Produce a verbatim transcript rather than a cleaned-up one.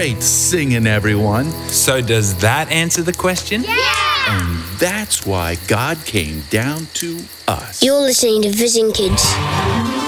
great singing, everyone. So does that answer the question? And that's why God came down to us. You're listening to Visiting Kids.